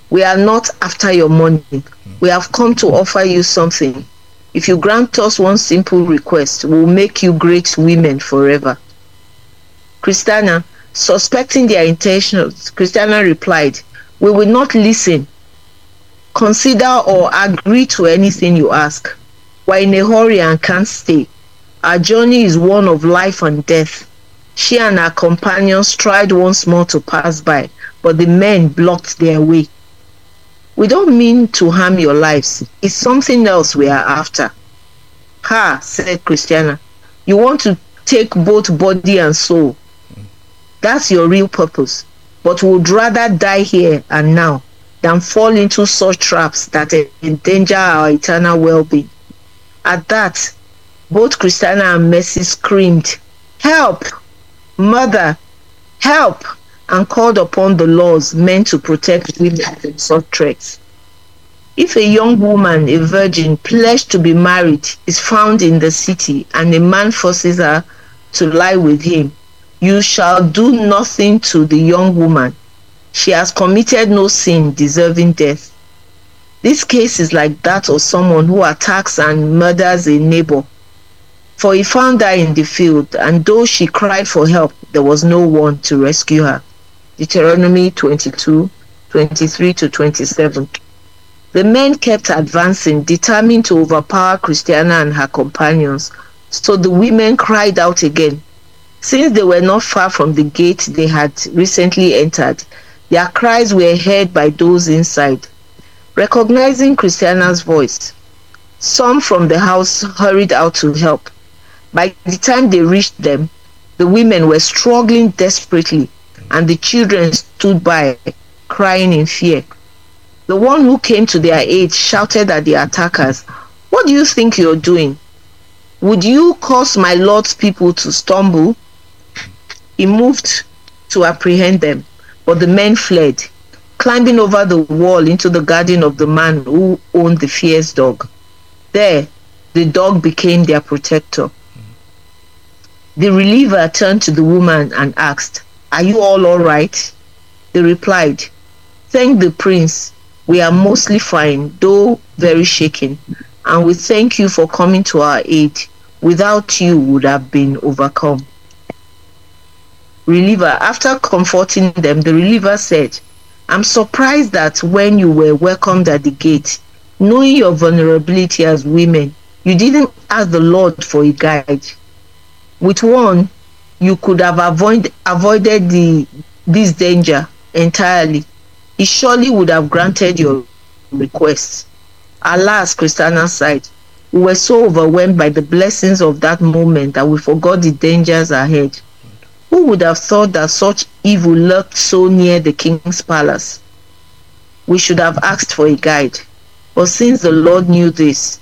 We are not after your money. We have come to offer you something. If you grant us one simple request, we'll make you great women forever. Christiana, suspecting their intentions, Christiana replied, we will not listen, consider or agree to anything you ask. We're in a hurry and can't stay. Our journey is one of life and death. She and her companions tried once more to pass by, but the men blocked their way. We don't mean to harm your lives. It's something else we are after. Ha, said Christiana. You want to take both body and soul. That's your real purpose. But would rather die here and now than fall into such traps that endanger our eternal well-being. At that, both Christiana and Mercy screamed, help! Mother, help! And called upon the laws meant to protect women from such threats. If a young woman, a virgin, pledged to be married, is found in the city and a man forces her to lie with him, you shall do nothing to the young woman. She has committed no sin deserving death. This case is like that of someone who attacks and murders a neighbor. For he found her in the field, and though she cried for help, there was no one to rescue her. Deuteronomy 22, 23 to 27. The men kept advancing, determined to overpower Christiana and her companions, so the women cried out again. Since they were not far from the gate they had recently entered, their cries were heard by those inside. Recognizing Christiana's voice, some from the house hurried out to help. By the time they reached them, the women were struggling desperately, and the children stood by, crying in fear. The one who came to their aid shouted at the attackers, what do you think you're doing? Would you cause my Lord's people to stumble? He moved to apprehend them, but the men fled, climbing over the wall into the garden of the man who owned the fierce dog. There, the dog became their protector. The reliever turned to the woman and asked, are you all right? They replied, thank the prince. We are mostly fine, though very shaken, and we thank you for coming to our aid. Without you, would have been overcome. Reliever, after comforting them, the reliever said, I'm surprised that when you were welcomed at the gate, knowing your vulnerability as women, you didn't ask the Lord for a guide. With one, you could have avoided this danger entirely. He surely would have granted your request. Alas, Christiana sighed. We were so overwhelmed by the blessings of that moment that we forgot the dangers ahead. Who would have thought that such evil lurked so near the king's palace? We should have asked for a guide. But since the Lord knew this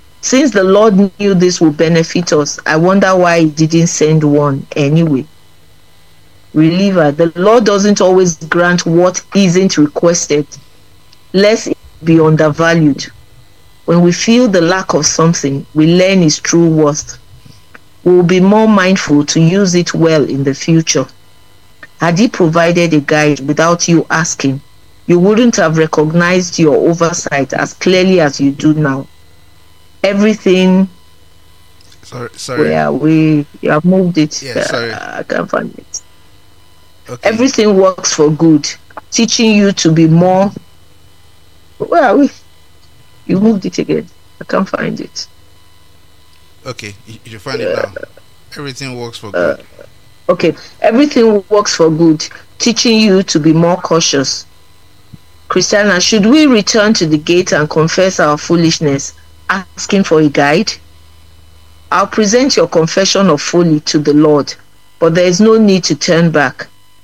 would benefit us, I wonder why he didn't send one anyway. Reliever, the Lord doesn't always grant what isn't requested, lest it be undervalued. When we feel the lack of something, we learn its true worth. We will be more mindful to use it well in the future. Had he provided a guide without you asking, you wouldn't have recognized your oversight as clearly as you do now. Everything. Sorry. Where we have moved it. Yeah, sorry. I can't find it. Okay. Everything works for good, teaching you to be more. Where are we? You moved it again. I can't find it. Okay, you find it now. Everything works for good. Okay, everything works for good, teaching you to be more cautious. Christiana, should we return to the gate and confess our foolishness, asking for a guide? I'll present your confession of folly to the Lord, but there is no need to turn back.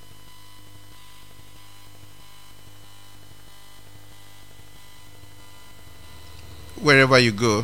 Wherever you go.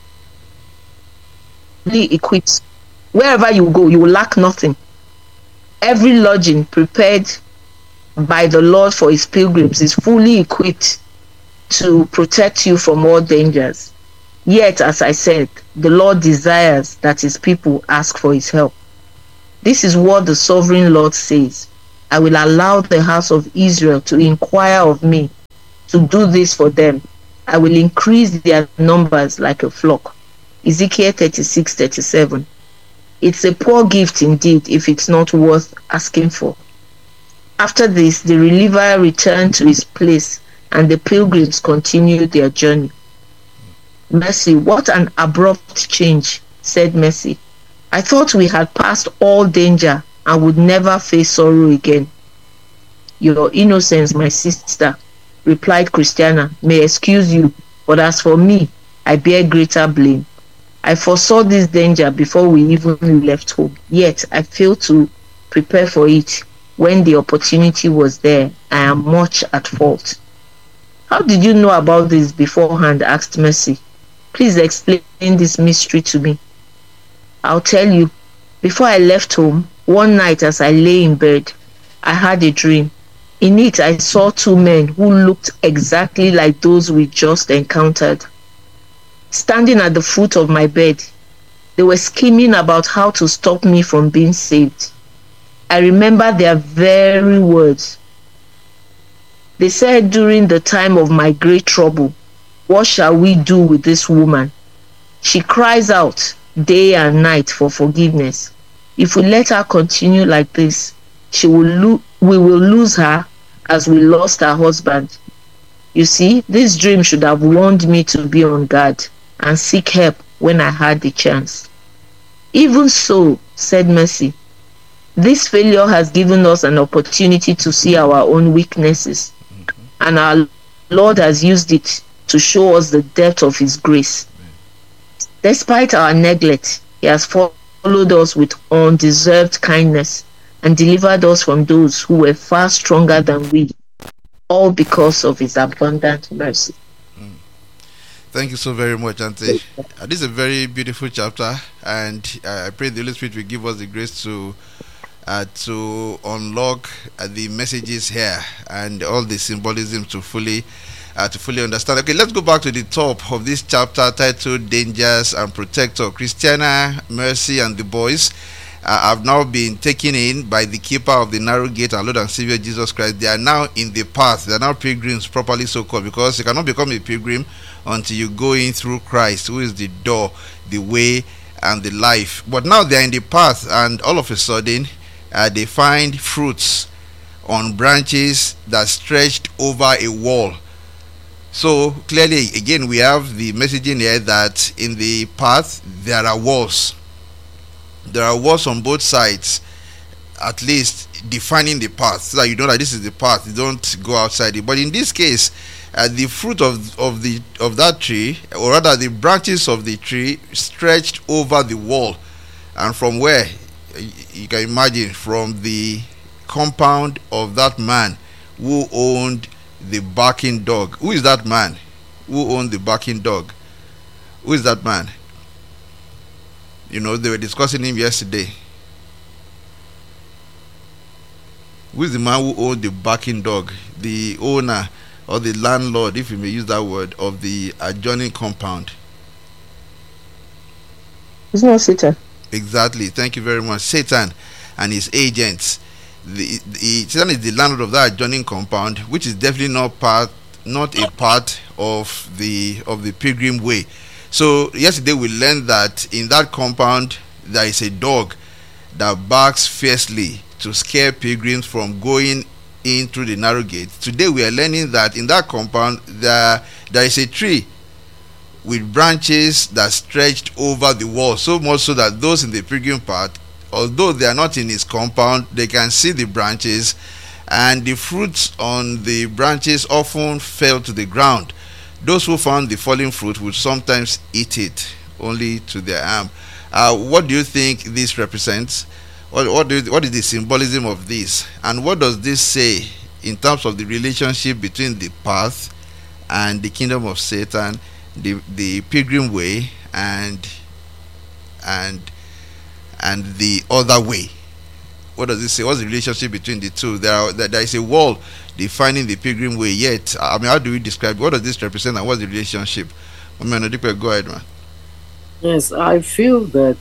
Equipped. Wherever you go, you will lack nothing. Every lodging prepared by the Lord for his pilgrims is fully equipped to protect you from all dangers. Yet, as I said, the Lord desires that his people ask for his help. This is what the sovereign Lord says. I will allow the house of Israel to inquire of me, to do this for them. I will increase their numbers like a flock. Ezekiel 36:37. It's a poor gift indeed if it's not worth asking for. After this, the reliever returned to his place and the pilgrims continued their journey. Mercy, what an abrupt change, said Mercy. I thought we had passed all danger and would never face sorrow again. Your innocence, my sister, replied Christiana, may excuse you, but as for me, I bear greater blame. I foresaw this danger before we even left home, yet I failed to prepare for it when the opportunity was there. I am much at fault. How did you know about this beforehand? Asked Mercy. Please explain this mystery to me. I'll tell you. Before I left home, one night as I lay in bed, I had a dream. In it, I saw two men who looked exactly like those we just encountered. Standing at the foot of my bed, they were scheming about how to stop me from being saved. I remember their very words. They said during the time of my great trouble, what shall we do with this woman? She cries out day and night for forgiveness. If we let her continue like this, we will lose her as we lost her husband. You see, this dream should have warned me to be on guard and seek help when I had the chance. Even so, said Mercy, this failure has given us an opportunity to see our own weaknesses, and our Lord has used it to show us the depth of His grace. Despite our neglect, He has followed us with undeserved kindness and delivered us from those who were far stronger than we, all because of His abundant mercy. Thank you so very much, Auntie. This is a very beautiful chapter, and I pray the Holy Spirit will give us the grace to unlock the messages here and all the symbolism to fully understand. Okay, let's go back to the top of this chapter titled Dangers and Protector. Christiana, Mercy, and the boys have now been taken in by the keeper of the narrow gate, our Lord and Savior Jesus Christ. They are now in the path. They are now pilgrims, properly so called, because you cannot become a pilgrim until you go in through Christ, who is the door, the way, and the life. But now they are in the path, and all of a sudden they find fruits on branches that stretched over a wall. So clearly, again, we have the messaging here that in the path there are walls. There are walls on both sides, at least defining the path, so that you know that this is the path. You don't go outside it. But in this case, the fruit of that tree, or rather the branches of the tree, stretched over the wall, and from where you can imagine, from the compound of that man who owned the barking dog. Who is that man who owned the barking dog? Who is that man? You know, they were discussing him yesterday. Who is the man who owned the barking dog? The owner or the landlord, if you may use that word, of the adjoining compound. It's not Satan. Exactly. Thank you very much. Satan and his agents. Satan is the landlord of that adjoining compound, which is definitely not a part of the pilgrim way. So yesterday we learned that in that compound there is a dog that barks fiercely to scare pilgrims from going in through the narrow gate. Today we are learning that in that compound there is a tree with branches that stretched over the wall, so much so that those in the pilgrim path, although they are not in his compound, they can see the branches, and the fruits on the branches often fell to the ground. Those who found the falling fruit would sometimes eat it, only to their harm. What do you think this represents? What is the symbolism of this? And what does this say in terms of the relationship between the path and the kingdom of Satan, the pilgrim way, and the other way? What does it say? What's the relationship between the two? There is a wall defining the pilgrim way, yet, I mean, how do we describe it? What does this represent, and what's the relationship? Go ahead, man. Yes, I feel that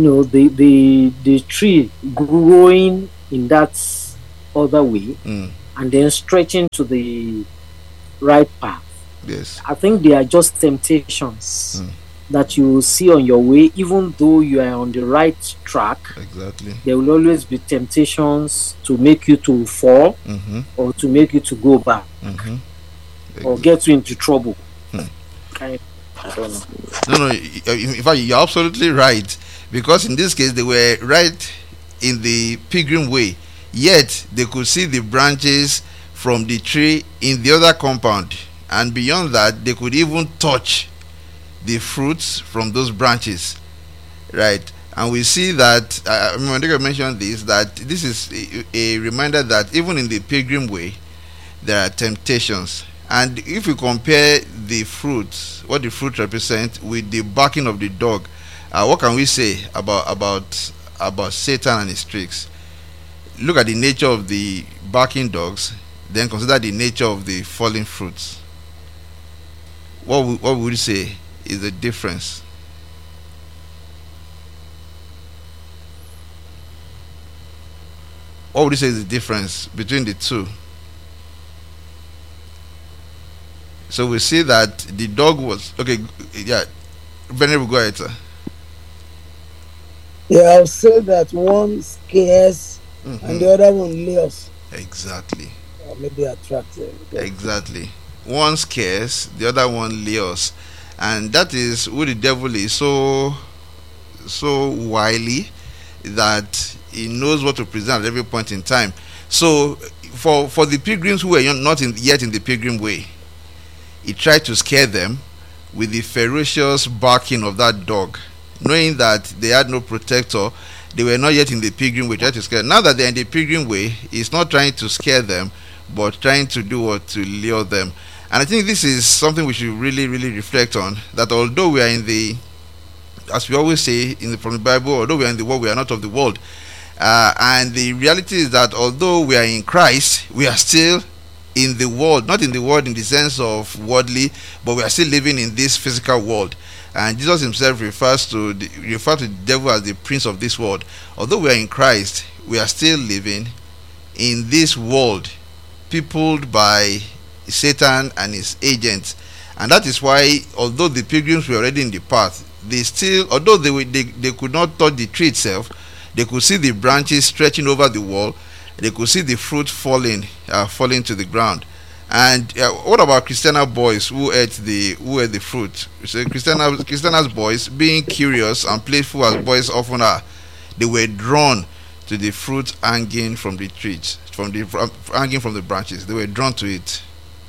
the tree growing in that other way and then stretching to the right path. Yes. I think they are just temptations that you will see on your way, even though you are on the right track. Exactly. There will always be temptations to make you to fall or to make you to go back or get you into trouble. I don't know. No. In fact, you're absolutely right, because in this case they were right in the pilgrim way, yet they could see the branches from the tree in the other compound, and beyond that they could even touch the fruits from those branches, right? And we see that I mentioned this, that this is a reminder that even in the pilgrim way there are temptations. And if we compare the fruits, what the fruit represents, with the barking of the dog, what can we say about Satan and his tricks? Look at the nature of the barking dogs, then consider the nature of the falling fruits. What would you say is the difference? What would you say is the difference between the two? So we see that the dog was okay. Yeah, Venerable, go ahead, sir. Yeah, I'll say that one scares and the other one lures. Exactly. Or maybe attractive. Exactly. One scares, the other one lures, and that is who the devil is. So wily that he knows what to present at every point in time. So for the pilgrims who were not yet in the pilgrim way, he tried to scare them with the ferocious barking of that dog, knowing that they had no protector. They were not yet in the pilgrim way, tried to scare them. Now that they're in the pilgrim way, he's not trying to scare them, but trying to do what? To lure them. And I think this is something we should really, really reflect on, that although we are in the, as we always say from the Bible, although we are in the world, we are not of the world. And the reality is that although we are in Christ, we are still in the world, not in the world in the sense of worldly, but we are still living in this physical world. And Jesus himself refers to the devil as the prince of this world. Although we are in Christ, we are still living in this world, peopled by Satan and his agents. And that is why, although the pilgrims were already in the path, they still, although they could not touch the tree itself, they could see the branches stretching over the wall. They could see the fruit falling to the ground. And what about Christiana boys who ate the fruit? So Christiana's boys, being curious and playful as boys often are, they were drawn to the fruit hanging from the trees, hanging from the branches. They were drawn to it.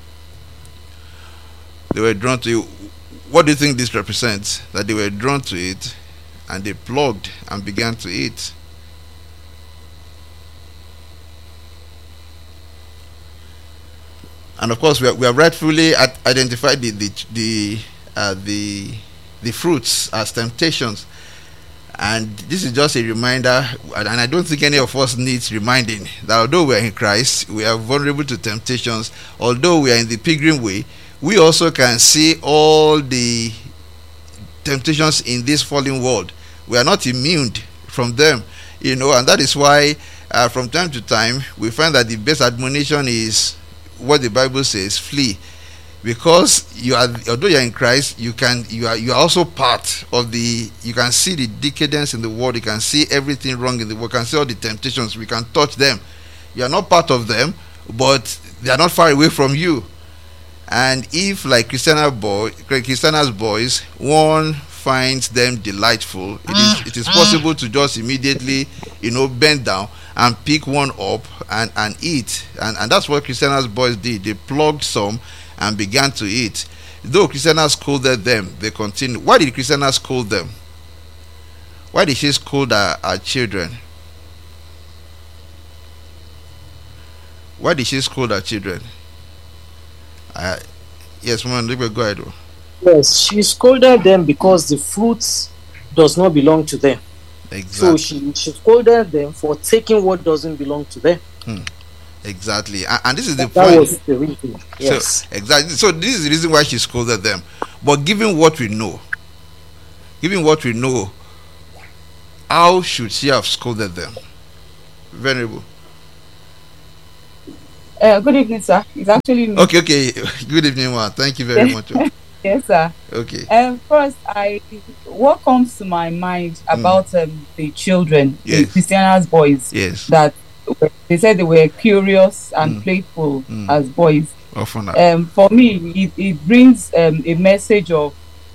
They were drawn to it. What do you think this represents? That they were drawn to it, and they plucked and began to eat. And of course, we have rightfully identified the fruits as temptations. And this is just a reminder, and I don't think any of us needs reminding, that although we are in Christ, we are vulnerable to temptations. Although we are in the pilgrim way, we also can see all the temptations in this fallen world. We are not immune from them, and that is why from time to time we find that the best admonition is what the Bible says: flee. Because although you are in Christ, you are also part of the. You can see the decadence in the world. You can see everything wrong in the world. You can see all the temptations. We can touch them. You are not part of them, but they are not far away from you. And if, like Christiana's boys, one finds them delightful, it is possible to just immediately, bend down and pick one up and eat. And that's what Christiana's boys did. They plucked some and began to eat. Though Christiana scolded them, they continued. Why did Christiana scold them? Why did she scold her children? Why did she scold her children? Yes, Mama, go ahead. Yes, she scolded them because the fruits does not belong to them. Exactly. So she scolded them for taking what doesn't belong to them. Exactly. And this is the point. That was the reason. Yes. So, exactly. So this is the reason why she scolded them. But given what we know, how should she have scolded them? Venerable. Good evening, sir. It's actually me. Okay. Good evening, ma. Thank you very much. Yes, sir. Okay. First, what comes to my mind about the children, the Yes. Christiana's boys, Yes. that they said they were curious and playful as boys. Often. For me, it brings a message of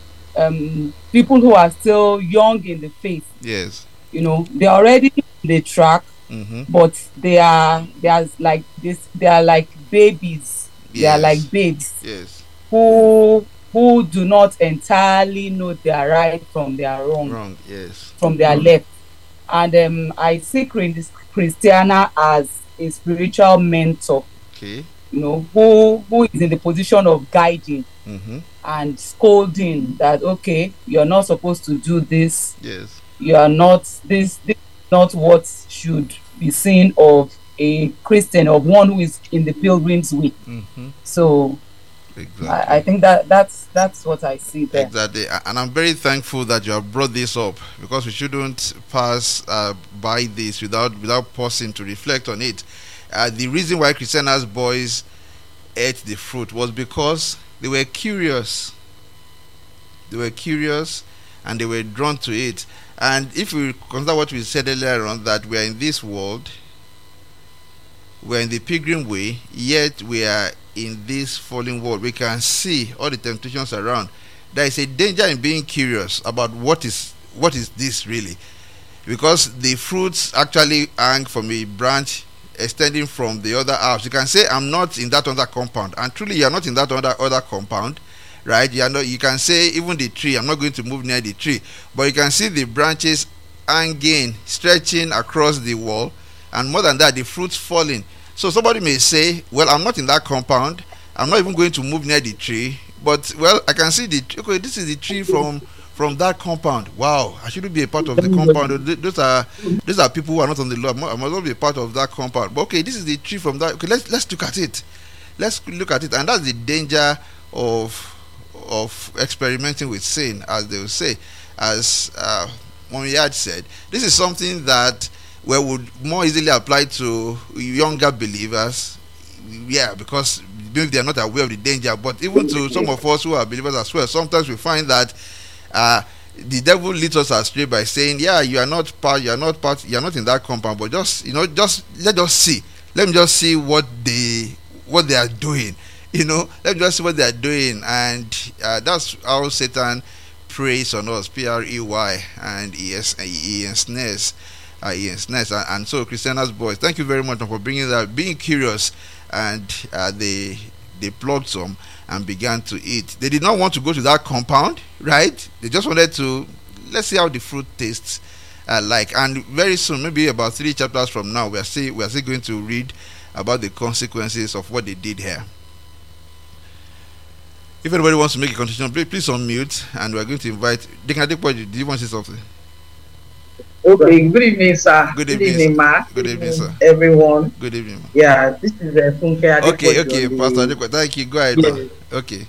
people who are still young in the faith. Yes. You know, they're already in the track, but they are like this. They are like babies. Yes. They are like babes. Yes. Who do not entirely know their right from their wrong. Yes. From their left. And I see Christiana as a spiritual mentor. Okay. You know, who is in the position of guiding and scolding that, okay, you're not supposed to do this. Yes. You are not, this is not what should be seen of a Christian, of one who is in the pilgrim's way. So exactly. I think that's what I see there. Exactly. And I'm very thankful that you have brought this up, because we shouldn't pass by this without pausing to reflect on it. The reason why Christiana's boys ate the fruit was because they were curious. They were curious and they were drawn to it. And if we consider what we said earlier on, that we are in this world, we are in the pilgrim way, yet we are in this fallen world. We can see all the temptations around. There is a danger in being curious about what is this really, because the fruits actually hang from a branch extending from the other house. You can say, I'm not in that other compound, and truly you are not in that other compound, right? You are not. You can say, even the tree, I'm not going to move near the tree, but you can see the branches hanging, stretching across the wall, and more than that, the fruits falling. So somebody may say, well, I'm not in that compound, I'm not even going to move near the tree, but well, I can see okay, this is the tree from that compound. Wow, I shouldn't be a part of the compound. Those are people who are not on the law. I must not be a part of that compound. But okay, this is the tree from that. Okay, let's look at it. Let's look at it. And that's the danger of experimenting with sin, as they will say. As Mommy Yad said, this is something that would more easily apply to younger believers. Yeah, because maybe they are not aware of the danger. But even to some of us who are believers as well, sometimes we find that the devil leads us astray by saying, yeah, you are not in that compound, but just let us see. Let me just see what they are doing. Let me just see what they are doing. And that's how Satan preys on us, Prey, and he ensnares. And so Christiana's boys, thank you very much for bringing that, being curious, and they plucked some and began to eat. They did not want to go to that compound, right? They just wanted to, let's see how the fruit tastes like. And very soon, maybe about 3 chapters from now, we are still going to read about the consequences of what they did here. If anybody wants to make a contribution, please unmute, and we are going to invite Deacon Adepoju. Do you want to say something? Okay, good evening, sir. Good evening, Ma. Good evening, sir. Everyone. Good evening, ma. Yeah, this is Funke Adepoju. Okay, Pastor Adepoju. Thank you. Go ahead, yeah. Okay.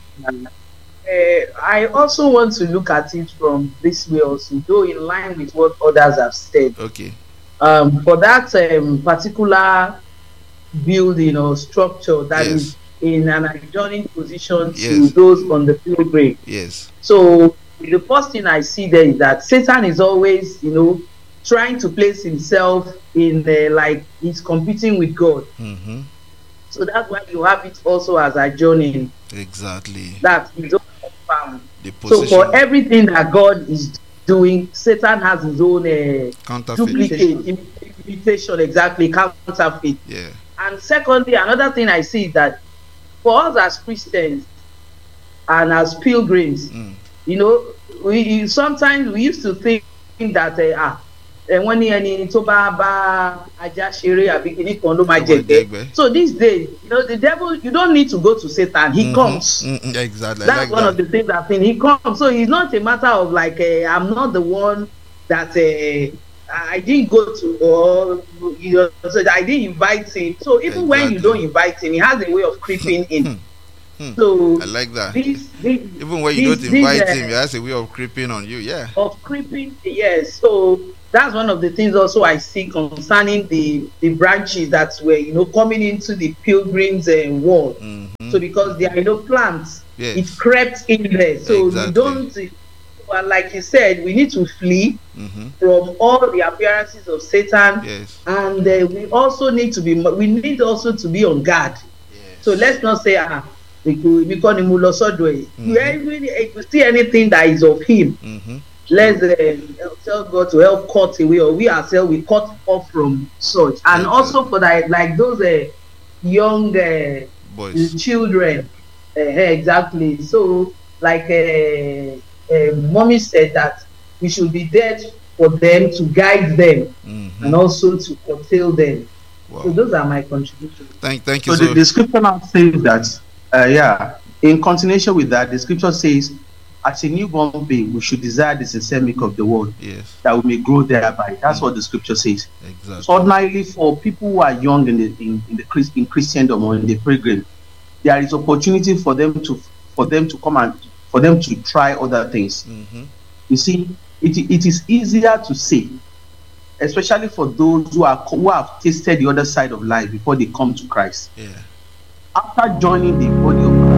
I also want to look at it from this way also, though in line with what others have said. Okay. For that particular building or structure that is in an adjoining position to those on the pilgrim. Yes. So the first thing I see there is that Satan is always, trying to place himself in like he's competing with God. So that's why you have it also as adjoining. Exactly. That is found. So for everything that God is doing, Satan has his own duplicate, imitation, exactly, counterfeit. Yeah. And secondly, another thing I see is that for us as Christians and as pilgrims, we sometimes used to think that when any toba aja shere abikini kondo majete. So these days, the devil, you don't need to go to Satan, he comes. Exactly. That's one of the things I think, he comes. So it's not a matter of like I'm not the one that I didn't go to, or so I didn't invite him. So even when you don't invite him, he has a way of creeping in. So I like that. Even when you don't invite him, he has a way of creeping on you. Yeah. Of creeping, yes. So that's one of the things also I see concerning the branches that were coming into the pilgrims world. So because they are plants, Yes. it crept in there. So Exactly. we don't. Well, like you said, we need to flee from all the appearances of Satan, Yes. and we also need to be. We need also to be on guard. Yes. So let's not say we call him Mulosodwe. If we see anything that is of him, let's tell God to help cut away, or we ourselves we cut off from such. And also for that, like those young Boys. children, exactly. So like mommy said that we should be there for them, to guide them, and also to curtail them. Wow. So those are my contributions. Thank you. So the scripture now says that, in continuation with that, the scripture says, as a newborn babe, we should desire the sincere milk of the word, Yes. that we may grow thereby. That's what the scripture says. Exactly. So ordinarily, for people who are young in Christendom or in the pilgrim, there is opportunity for them to come and for them to try other things. You see, it is easier to say, especially for those who have tasted the other side of life before they come to Christ. Yeah. After joining the body of Christ,